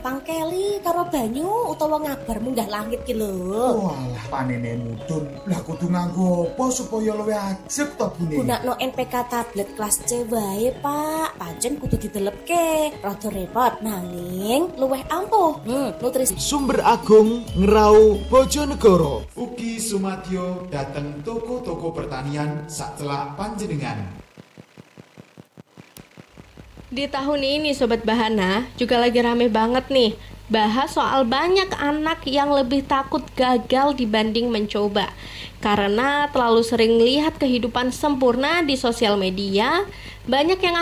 gampang keli karo banyu utawa ngabar munggah langit ki lho. Walah panene mudun. Lah kudu nganggo apa supaya luwih ajeg to Bune? Gunakno NPK tablet kelas C wae, Pak. Pancen kudu didelepke. Rada repot nanging luwih ampuh. Nutrisi Sumber Agung Ngerau Bojonegoro. Ugi sumadyo dateng toko-toko pertanian sacelak panjenengan. Di tahun ini Sobat Bahana juga lagi rame banget nih bahas soal banyak anak yang lebih takut gagal dibanding mencoba. Karena terlalu sering lihat kehidupan sempurna di sosial media, banyak yang